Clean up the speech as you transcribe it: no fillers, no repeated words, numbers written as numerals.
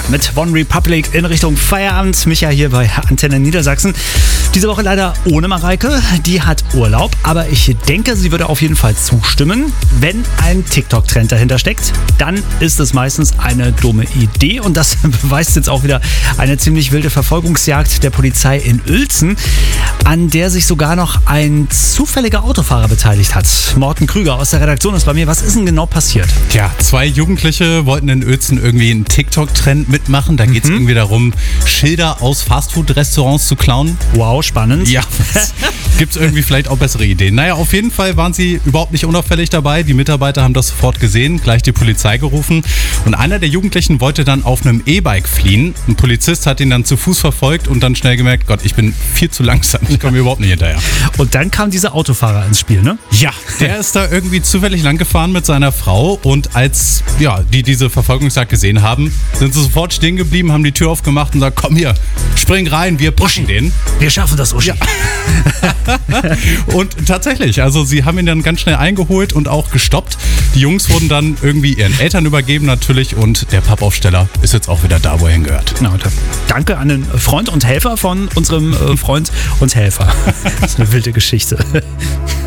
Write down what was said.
mit One Republic in Richtung Feierabend. Micha hier bei Antenne Niedersachsen. Diese Woche leider ohne Mareike. Die hat Urlaub, aber ich denke, sie würde auf jeden Fall zustimmen. Wenn ein TikTok-Trend dahinter steckt, dann ist es meistens eine dumme Idee. Und das beweist jetzt auch wieder eine ziemlich wilde Verfolgungsjagd der Polizei in Uelzen, an der sich sogar noch ein zufälliger Autofahrer beteiligt hat. Morten Krüger aus der Redaktion ist bei mir. Was ist denn genau passiert? Tja, 2 Jugendliche wollten in Uelzen irgendwie einen TikTok-Trend mitmachen. Da geht es irgendwie darum, Schilder aus Fastfood-Restaurants zu klauen. Wow, spannend. Ja, gibt es irgendwie vielleicht auch bessere Ideen. Naja, auf jeden Fall waren sie überhaupt nicht unauffällig dabei. Die Mitarbeiter haben das sofort gesehen, gleich die Polizei gerufen. Und einer der Jugendlichen wollte dann auf einem E-Bike fliehen. Ein Polizist hat ihn dann zu Fuß verfolgt und dann schnell gemerkt, Gott, ich bin viel zu langsam, ich komme überhaupt nicht hinterher. Und dann kam dieser Autofahrer ins Spiel, ne? Ja, der ist da irgendwie zufällig lang gefahren mit seiner Frau und als die diese Verfolgungsjagd gesehen haben, sind sie sofort stehen geblieben, haben die Tür aufgemacht und gesagt, komm hier, spring rein, wir pushen den. Wir schaffen das, Uschi. Ja. Und tatsächlich, also sie haben ihn dann ganz schnell eingeholt und auch gestoppt. Die Jungs wurden dann irgendwie ihren Eltern übergeben natürlich und der Pappaufsteller ist jetzt auch wieder da, wo er hingehört. Na, danke an den Freund und Helfer von unserem Freund und Helfer. Das ist eine wilde Geschichte.